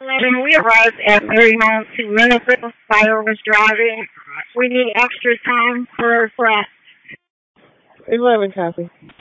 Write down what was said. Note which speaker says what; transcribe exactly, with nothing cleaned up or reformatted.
Speaker 1: When we arrived at Marymount two minutes ago, Fire was driving. We need extra time for rest.
Speaker 2: eleven copy.